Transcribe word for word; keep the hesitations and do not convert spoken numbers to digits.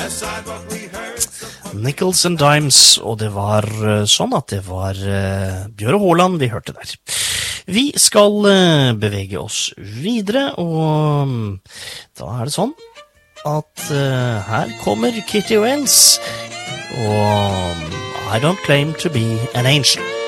Nickels and Dimes, og det var uh, sånn at det var uh, Bjøre Håland vi hørte der. Vi skal uh, bevege oss videre, og um, da er det sånn at uh, her kommer Kitty Wells, og um, I Don't Claim to Be an Angel.